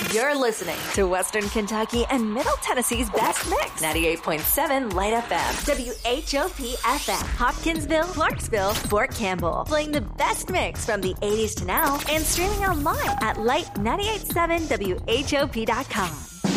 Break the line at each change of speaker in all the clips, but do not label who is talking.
You're listening to Western Kentucky and Middle Tennessee's best mix. 98.7 Light FM. WHOP FM. Hopkinsville, Clarksville, Fort Campbell. Playing the best mix from the 80s to now and streaming online at light987whop.com.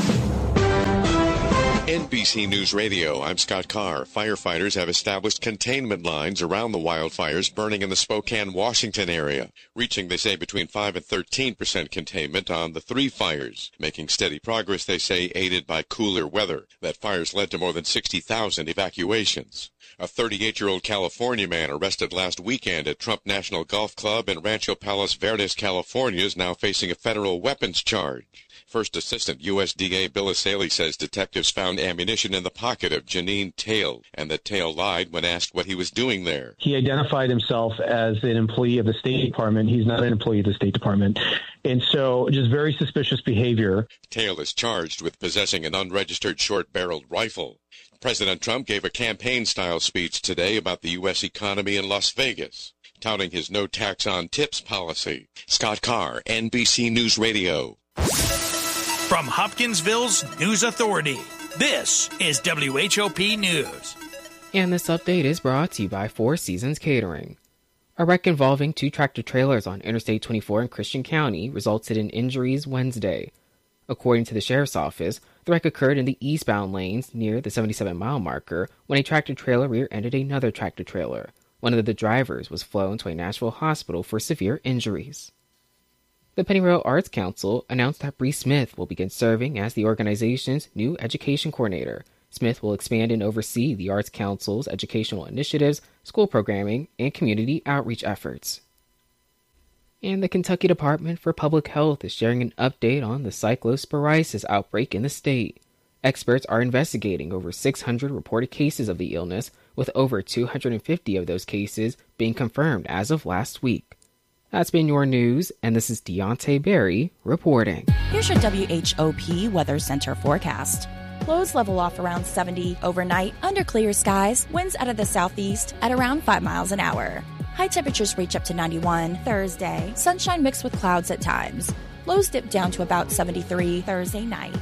NBC News Radio, I'm Scott Carr. Firefighters have established containment lines around the wildfires burning in the Spokane, Washington area, reaching, they say, between 5 and 13% containment on the 3 fires, making steady progress, they say, aided by cooler weather. That fires led to more than 60,000 evacuations. A 38-year-old California man arrested last weekend at Trump National Golf Club in Rancho Palos Verdes, California, is now facing a federal weapons charge. First Assistant USDA Bill Asaley says detectives found ammunition in the pocket of Janine Tail, and that Tail lied when asked what he was doing there.
He identified himself as an employee of the State Department. He's not an employee of the State Department. And so just very suspicious behavior.
Tail is charged with possessing an unregistered short-barreled rifle. President Trump gave a campaign-style speech today about the U.S. economy in Las Vegas, touting his no tax on tips policy. Scott Carr, NBC News Radio.
From Hopkinsville's News Authority, this is WHOP News.
And this update is brought to you by Four Seasons Catering. A wreck involving 2 tractor-trailers on Interstate 24 in Christian County resulted in injuries Wednesday. According to the Sheriff's Office, the wreck occurred in the eastbound lanes near the 77-mile marker when a tractor-trailer rear-ended another tractor-trailer. One of the drivers was flown to a Nashville hospital for severe injuries. The Pennyroyal Arts Council announced that Bree Smith will begin serving as the organization's new education coordinator. Smith will expand and oversee the Arts Council's educational initiatives, school programming, and community outreach efforts. And the Kentucky Department for Public Health is sharing an update on the cyclosporiasis outbreak in the state. Experts are investigating over 600 reported cases of the illness, with over 250 of those cases being confirmed as of last week. That's been your news, and this is Deontay Berry reporting.
Here's your WHOP Weather Center forecast. Lows level off around 70 overnight under clear skies, winds out of the southeast at around 5 miles an hour. High temperatures reach up to 91 Thursday, sunshine mixed with clouds at times. Lows dip down to about 73 Thursday night.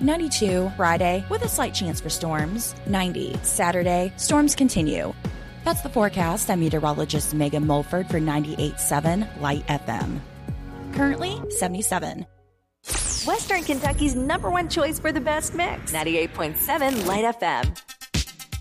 92 Friday with a slight chance for storms. 90 Saturday, storms continue. That's the forecast. I'm meteorologist Megan Mulford for 98.7 Light FM. Currently 77.
Western Kentucky's #1 choice for the best mix. 98.7 Light FM.